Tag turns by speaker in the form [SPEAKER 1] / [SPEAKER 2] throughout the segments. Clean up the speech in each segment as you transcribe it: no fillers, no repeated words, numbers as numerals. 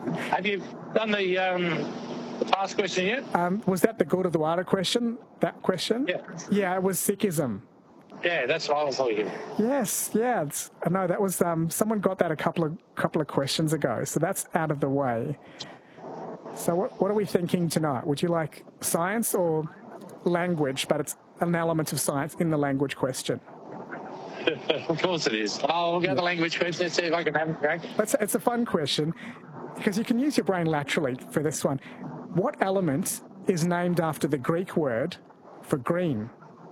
[SPEAKER 1] Have you done the past question yet?
[SPEAKER 2] Was that the good of the water question? That question?
[SPEAKER 1] Yeah.
[SPEAKER 2] Yeah, it was Sikhism.
[SPEAKER 1] Yeah, that's what I was thinking.
[SPEAKER 2] Yes, yeah. No, that was someone got that a couple of questions ago, so that's out of the way. So what are we thinking tonight? Would you like science or language? But it's an element of science in the language question.
[SPEAKER 1] Of course it is. I'll go to the language question and see if I can have a crack.
[SPEAKER 2] It's a fun question because you can use your brain laterally for this one. What element is named after the Greek word for green?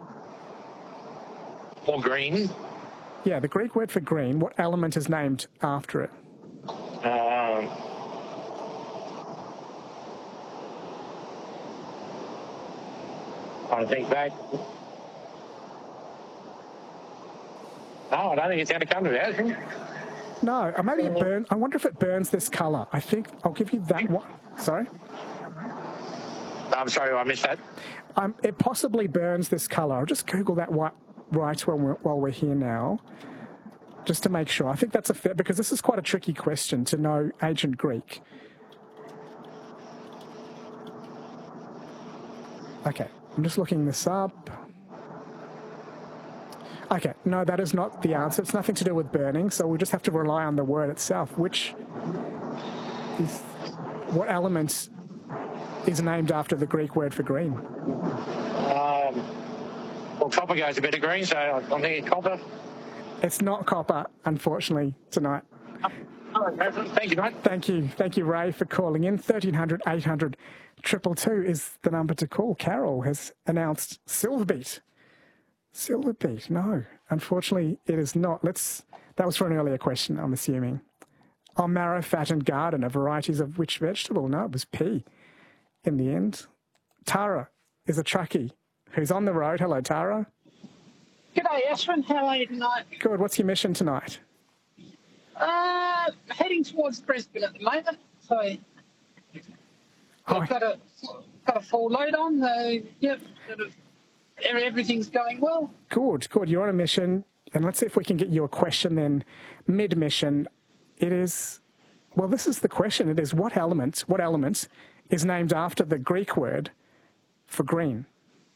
[SPEAKER 1] Or green.
[SPEAKER 2] Yeah, the Greek word for green, what element is named after it?
[SPEAKER 1] I think back. No, I don't think it's going to come to that.
[SPEAKER 2] No, maybe it burns. I wonder if it burns this colour. I think I'll give you that one. Sorry?
[SPEAKER 1] I'm sorry, I missed that.
[SPEAKER 2] It possibly burns this colour. I'll just Google that right while we're here now, just to make sure. I think that's a fair, because this is quite a tricky question to know ancient Greek. Okay, I'm just looking this up. Okay, no, that is not the answer. It's nothing to do with burning, so we'll just have to rely on the word itself, which is, what element is named after the Greek word for green?
[SPEAKER 1] Well, copper goes a bit of green, so I'm thinking copper.
[SPEAKER 2] It's not copper, unfortunately, tonight.
[SPEAKER 1] Thank you, mate.
[SPEAKER 2] Thank you, Ray, for calling in. 1300 800 222 is the number to call. Carol has announced Silverbeat. Silverbeat, no. Unfortunately, it is not. That was for an earlier question, I'm assuming. On marrow, fat and garden are varieties of which vegetable? No, it was pea in the end. Tara is a truckie who's on the road. Hello, Tara.
[SPEAKER 3] G'day, Ashwin. How are you tonight?
[SPEAKER 2] Good. What's your mission tonight?
[SPEAKER 3] Heading towards Brisbane at the moment. So I've got a full load on. Yep, everything's going well.
[SPEAKER 2] Good. You're on a mission, and let's see if we can get you a question then mid-mission. It is, well, this is the question. It is what element is named after the Greek word for green?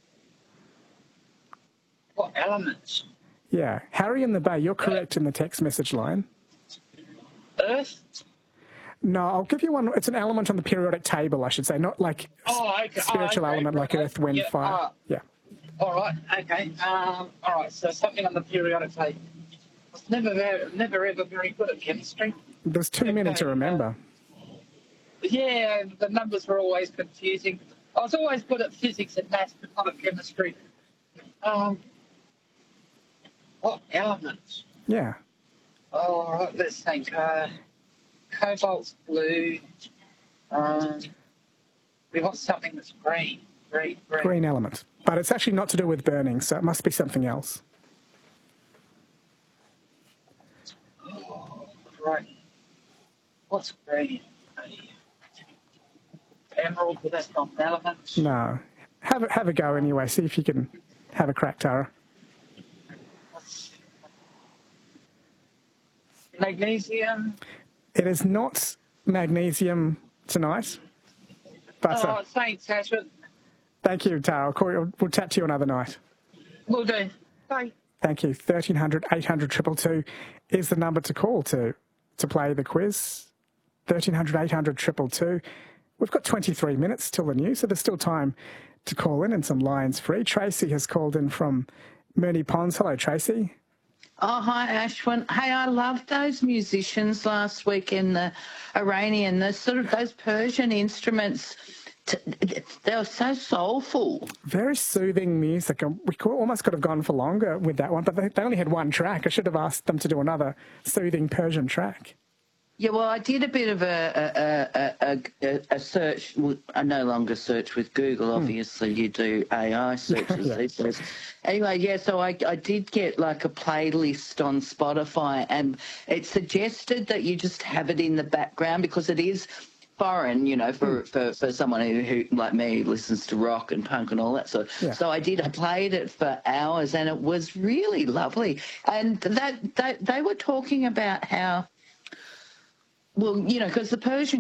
[SPEAKER 3] What elements?
[SPEAKER 2] Yeah. Harry in the Bay, you're correct in the text message line.
[SPEAKER 3] Earth?
[SPEAKER 2] No, I'll give you one. It's an element on the periodic table, I should say, not like spiritual element like earth, wind, fire. Yeah.
[SPEAKER 3] All right. Okay. All right. So something on the periodic table. I was never ever very good at chemistry.
[SPEAKER 2] There's too many to remember.
[SPEAKER 3] Yeah, the numbers were always confusing. I was always good at physics and maths, but not at chemistry. What elements?
[SPEAKER 2] Yeah.
[SPEAKER 3] All right, let's think. Cobalt's blue. We want something that's green.
[SPEAKER 2] Green element. But it's actually not to do with burning, so it must be something else.
[SPEAKER 3] Oh, right. What's green? Emerald, but that's not an element.
[SPEAKER 2] No. Have a go anyway. See if you can have a crack, Tara.
[SPEAKER 3] Magnesium.
[SPEAKER 2] It is not magnesium tonight. But,
[SPEAKER 3] thanks, Ashwin.
[SPEAKER 2] Thank you, Tara. We'll chat to you another night.
[SPEAKER 3] Will do. Bye.
[SPEAKER 2] Thank you. 1300 800 222 is the number to call to play the quiz. 1300 800 222. We've got 23 minutes till the news, so there's still time to call in and some lines free. Tracy has called in from Moonee Ponds. Hello, Tracy.
[SPEAKER 4] Oh, hi, Ashwin. Hey, I loved those musicians last week in the Iranian, those Persian instruments. They were so soulful.
[SPEAKER 2] Very soothing music. We almost could have gone for longer with that one, but they only had one track. I should have asked them to do another soothing Persian track.
[SPEAKER 4] Yeah, well, I did a bit of a search. I no longer search with Google. Obviously, you do AI searches these days. Anyway, yeah, so I did get like a playlist on Spotify, and it suggested that you just have it in the background because it is foreign, you know, for someone who like me listens to rock and punk and all that sort.
[SPEAKER 2] Yeah.
[SPEAKER 4] So I played it for hours, and it was really lovely. And they were talking about how, well, you know, because the Persian